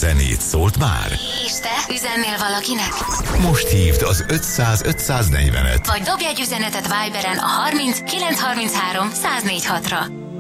zenét, szólt már? És te üzennél valakinek? Most hívd az 500-540-et. Vagy dobj egy üzenetet Viberen a 30 933 1046-ra.